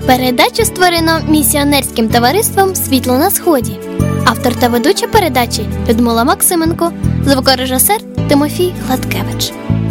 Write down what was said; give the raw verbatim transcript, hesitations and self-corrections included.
Передачу створено місіонерським товариством «Світло на Сході». Автор та ведуча передачі Людмила Максименко, звукорежисер Тимофій Гладкевич.